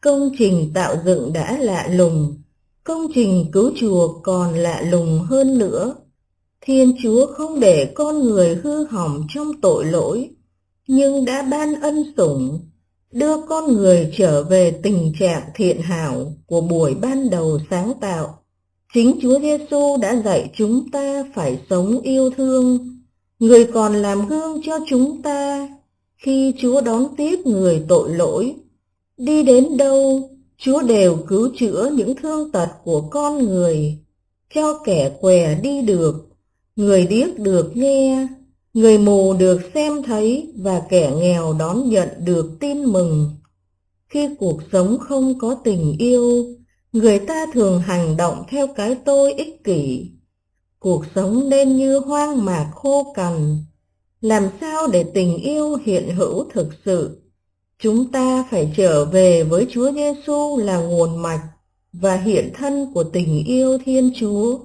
Công trình tạo dựng đã lạ lùng, công trình cứu chuộc còn lạ lùng hơn nữa. Thiên Chúa không để con người hư hỏng trong tội lỗi, nhưng đã ban ân sủng, đưa con người trở về tình trạng thiện hảo của buổi ban đầu sáng tạo. Chính Chúa Giêsu đã dạy chúng ta phải sống yêu thương. Người còn làm gương cho chúng ta khi Chúa đón tiếp người tội lỗi. Đi đến đâu, Chúa đều cứu chữa những thương tật của con người, cho kẻ què đi được, người điếc được nghe, người mù được xem thấy và kẻ nghèo đón nhận được tin mừng. Khi cuộc sống không có tình yêu, người ta thường hành động theo cái tôi ích kỷ. Cuộc sống nên như hoang mạc khô cằn. Làm sao để tình yêu hiện hữu thực sự? Chúng ta phải trở về với Chúa Giêsu là nguồn mạch và hiện thân của tình yêu Thiên Chúa.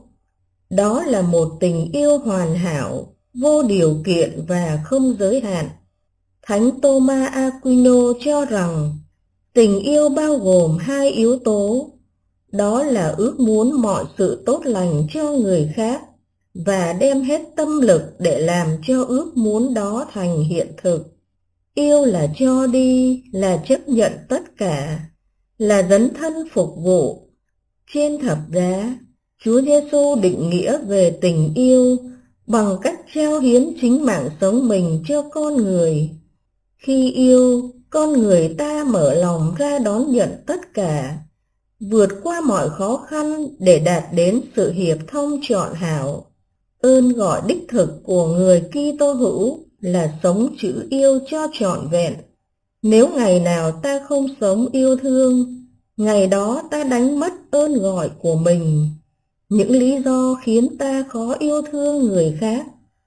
Đó là một tình yêu hoàn hảo, vô điều kiện và không giới hạn. Thánh Thomas Aquino cho rằng tình yêu bao gồm hai yếu tố, đó là ước muốn mọi sự tốt lành cho người khác và đem hết tâm lực để làm cho ước muốn đó thành hiện thực. Yêu là cho đi, là chấp nhận tất cả, là dấn thân phục vụ. Trên thập giá, Chúa Giêsu định nghĩa về tình yêu bằng cách trao hiến chính mạng sống mình cho con người. Khi yêu, con người ta mở lòng ra đón nhận tất cả, vượt qua mọi khó khăn để đạt đến sự hiệp thông trọn hảo. Ơn gọi đích thực của người Kitô hữu là sống chữ yêu cho trọn vẹn. Nếu ngày nào ta không sống yêu thương, ngày đó ta đánh mất ơn gọi của mình. Những lý do khiến ta khó yêu thương người khác,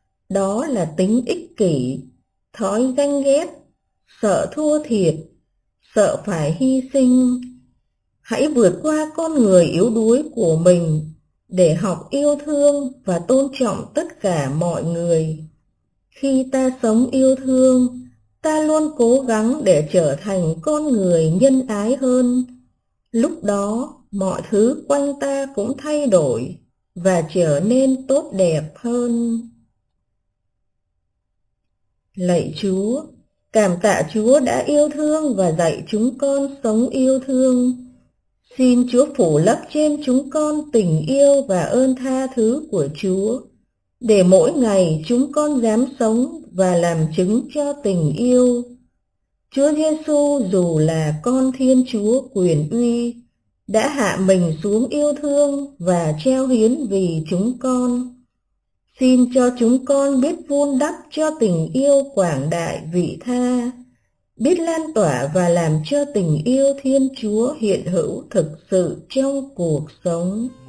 đó là tính ích kỷ, thói ganh ghét, sợ thua thiệt, sợ phải hy sinh. Hãy vượt qua con người yếu đuối của mình để học yêu thương và tôn trọng tất cả mọi người. Khi ta sống yêu thương, ta luôn cố gắng để trở thành con người nhân ái hơn. Lúc đó, mọi thứ quanh ta cũng thay đổi và trở nên tốt đẹp hơn. Lạy Chúa, cảm tạ Chúa đã yêu thương và dạy chúng con sống yêu thương. Xin Chúa phủ lấp trên chúng con tình yêu và ơn tha thứ của Chúa, để mỗi ngày chúng con dám sống và làm chứng cho tình yêu. Chúa Giêsu dù là con Thiên Chúa quyền uy, đã hạ mình xuống yêu thương và trao hiến vì chúng con. Xin cho chúng con biết vun đắp cho tình yêu quảng đại vị tha, biết lan tỏa và làm cho tình yêu Thiên Chúa hiện hữu thực sự trong cuộc sống.